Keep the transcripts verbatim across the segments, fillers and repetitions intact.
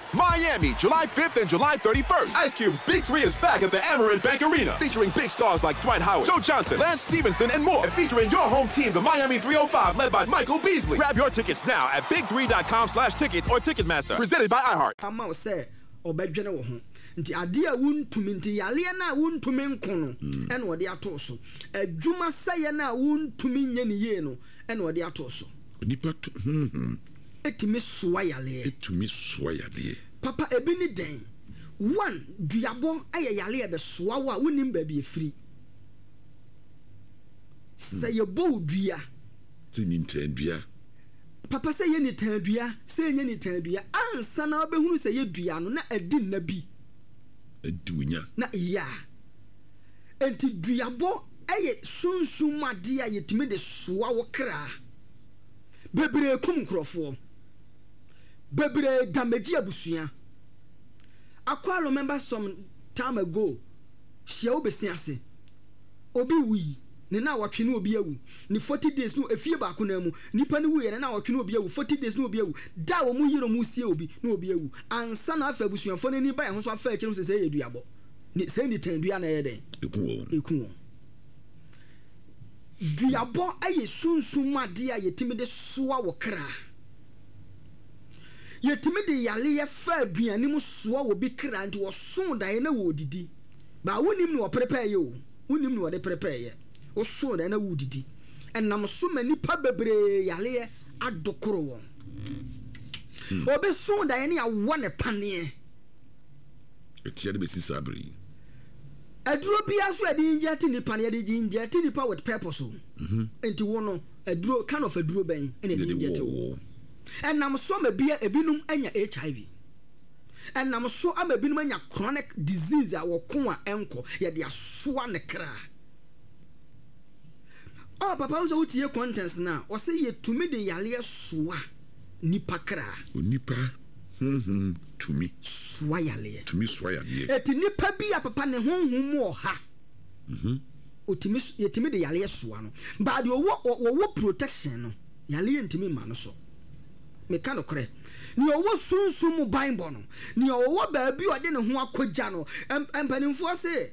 Miami, July fifth and July thirty-first. Ice Cube's Big Three is back at the Amerant Bank Arena, featuring big stars like Dwight Howard, Joe Johnson, Lance Stevenson, and more. And featuring your home team, the Miami three oh five, led by Michael Beasley. Grab your tickets now at big three dot com slash tickets or Ticketmaster. Presented by iHeart. Ama say obedwene wo ho. Nti ade a wuntumi nti yale na wuntumi nkono ene wo de ato so. Adwuma saye na wuntumi nye ne ye no ene wo de ato so. Nipa hmm etimi soa yale. Etimi soa yale. Papa ebi ni den. One duabo aye yale e be soa wa wonim ba bi efiri. Say ye bo dua. Ti ni ntandua. Papa say ye ni tandua, say ye ni tandua. Ansa na obehunu say ye dua no na edi na bi. Edunya. Na iya. Enti duabo aye sunsumade a yetimi de soa wo kra. Bebre kum krofo. Bebre damage abusua. I remember some time ago, she obesi ase. Obi wi, ne na watwe no obi awu. Ni forty days no efie ba ko na mu. Nipa ne wu ye na watwe no obi awu. forty days no obi awu. Da wo mu yiro mu sie obi no obi awu. Ansa na afa abusuafo ne ni ba ye ho so afa akire se se ye duabo. Ni se ni tandua na ye den. Eku wo. Eku wo. Duabo aye sunsumade a yetimi de soa wo kra. Yetimi de yale ye fa aduane mu soa wo bi kra nti wo so dan na wo didi. Ba wonim no prepare ye o. Wonim no de prepare ye. Wo so dan na wo didi. Enam so mani pa bebre yale ye adokoro won. Obi so dan ne awo ne pane. Etia de besi sabri. Aduro bia so adi inject ni pane adi inject ni pa with purpose o. Mhm. Enti wo no aduro kind of aduro ben ene di inject wo. Enam so ma bia ebinum anya H I V. Enam so ama ebinum anya chronic disease a wo ko a enko ye de asoa ne kra. Oh papa so utie contents na o se ye tumi de yale soa nipa kra. Onipa mhm tumi soa yale. Tumi soa yale. Eti nipa bia papa ne honhum mo ha. Mhm. Otimi ye tumi de yale soa no. Ba de wo wo protection no. Yale ntimi ma no so. Me kan okre ni owo sunsun mu bible no ni owo ba bi ode ne ho akogya no empanimfo se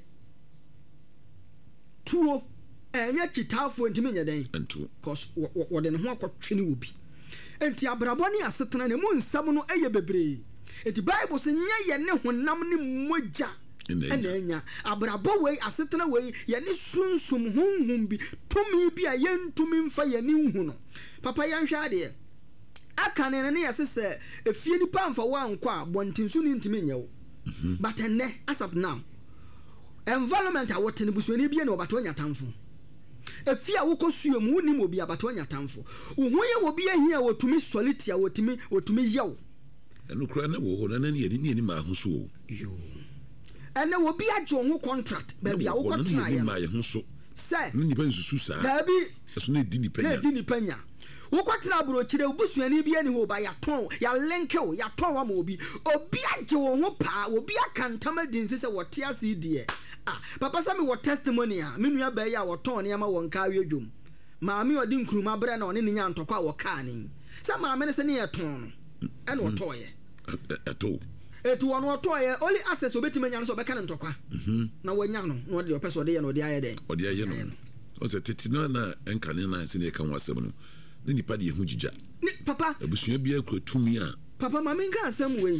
tuo enya kitafo ntimi nya den ento cause wode ne ho akotwe ne obi enti abrabo ne asetena ne mu nsam no eye bebre enti bible se nya ye ne honam ne mogya ena enya abrabo we asetena we ye ne sunsun honhum bi tumi bi a ye ntumi mfa ye ne hu no papa yan hwa de akane ne ne yesese efie ni pamfa wa nkwa bontinsu ni ntimi nyewo but enne as of now environment a wote ne busuani bia ne obato nya tamfo efie a wokosuo mu ni mo bia obato nya tamfo wo ye wo bia hia wotumi solidity a wotumi wotumi yew eno kra ne wo ho na ne ne ni ni ma ho so yo ene wo bia jo ho contract ba bia wo kotra ye ma ye ho so say ni ba nsusu sa da bi eso ne di ni panya ne di ni panya wokwatra bro kire obusuani bia ne ho ba ya ton ya lenkew ya ton wa ma obi obi agye wo ho pa obi akantama din se wote ase die ah papa sa me wo testimony a me nua ba ya wo ton ne ma won ka wiedwom maami odi nkruma bre na one ne nya ntokwa wo ka ni sa maami ne se ne ye ton no ene wo toye eto etu wono wo toye only access obetime nya no so be ka ne ntokwa mhm na wonya no no de opese ode ye no de aye den ode aye no o se tete no na enkane na se ne ka wasem no ni nipa de hu jija ni papa abusua bia kro tumi a papa mama nka asem we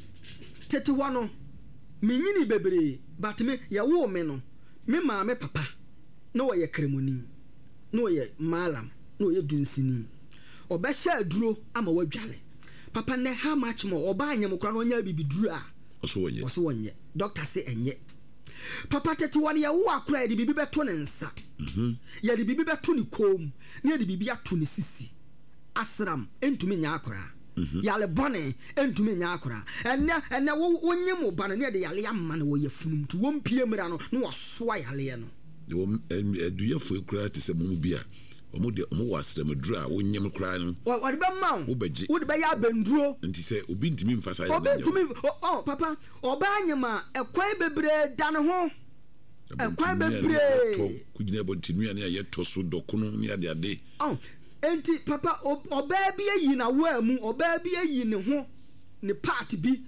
tete ho no menyini bebre but me ya wo me no me ma me papa na wo ye kremoni na wo ye malam na wo ye dunsini oba sha duro ama wadwale papa ne how much more oba anyam kra no nya bibiduru a oso wonye oso wonye doctor say enye papa tete wo ne ya wo akra de bibi beto ne nsa mhm ya de bibi beto ne kom na de bibi ato ne sisi asram entumi nya akra yale bone entumi nya akra enne enne wo wonye mo bana ne de yale amma na wo ye funum tu wo mpie mra no na wo soa yale no de wo eduye fo ekura te se mo bi a omo de omo wasem dura wonye mo kra no wo de be ma wo wo de be ya benduro nti se obi ntimi mfasa ya obi ntimi oh papa oba anyema ekwan bebre da ne ho ekwan bebre kugina bontinua ne ya to so dokono ne ade ade oh enti papa oba bi ayi na wa mu oba bi ayi ne ho ne part bi